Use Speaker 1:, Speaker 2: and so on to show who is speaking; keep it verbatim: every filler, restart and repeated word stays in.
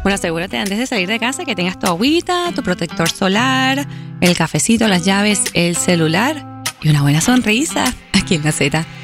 Speaker 1: Bueno, asegúrate antes de salir de casa que tengas tu agüita, tu protector solar, el cafecito, las llaves, el celular y una buena sonrisa aquí en La Z.